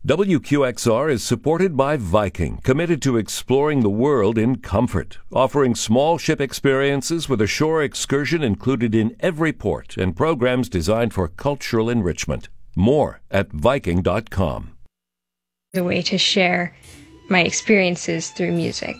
WQXR is supported by Viking, committed to exploring the world in comfort, offering small ship experiences with a shore excursion included in every port and programs designed for cultural enrichment. More at Viking.com. A way to share my experiences through music.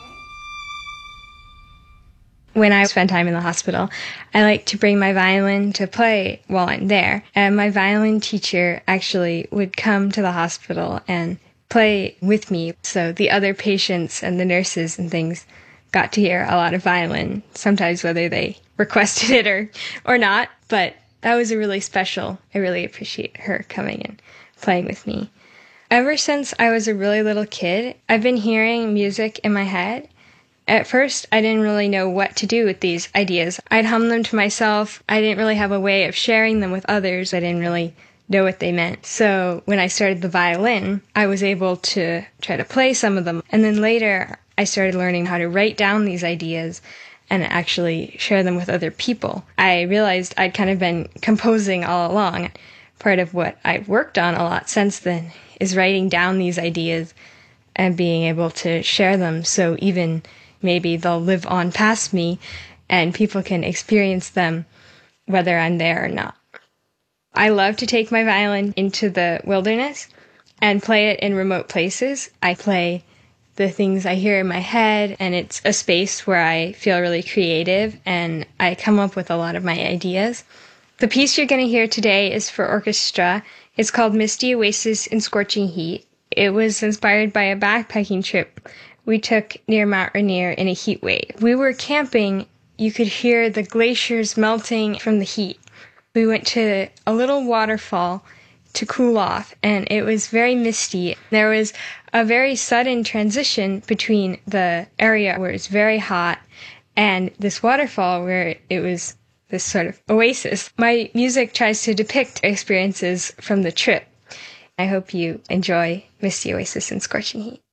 When I spend time in the hospital, I like to bring my violin to play while I'm there. And my violin teacher actually would come to the hospital and play with me. So the other patients and the nurses and things got to hear a lot of violin, sometimes whether they requested it or not. But that was really special. I really appreciate her coming and playing with me. Ever since I was a really little kid, I've been hearing music in my head. At first, I didn't really know what to do with these ideas. I'd hum them to myself. I didn't really have a way of sharing them with others. I didn't really know what they meant. So when I started the violin, I was able to try to play some of them. And then later, I started learning how to write down these ideas and actually share them with other people. I realized I'd kind of been composing all along. Part of what I've worked on a lot since then is writing down these ideas and being able to share them, so even maybe they'll live on past me and people can experience them whether I'm there or not. I love to take my violin into the wilderness and play it in remote places. I play the things I hear in my head, and it's a space where I feel really creative and I come up with a lot of my ideas. The piece you're going to hear today is for orchestra. It's called Misty Oasis in Scorching Heat. It was inspired by a backpacking trip we took near Mount Rainier in a heat wave. We were camping. You could hear the glaciers melting from the heat. We went to a little waterfall to cool off, and it was very misty. There was a very sudden transition between the area where it's very hot and this waterfall where it was this sort of oasis. My music tries to depict experiences from the trip. I hope you enjoy Misty Oasis in Scorching Heat.